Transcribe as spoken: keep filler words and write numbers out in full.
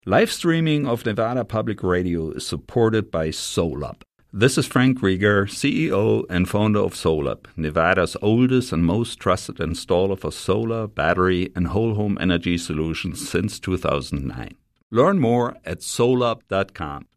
Live streaming of Nevada Public Radio is supported by SolUp. This is Frank Rieger, C E O and founder of SolUp, Nevada's oldest and most trusted installer for solar, battery, and whole home energy solutions since two thousand nine. Learn more at solup dot com.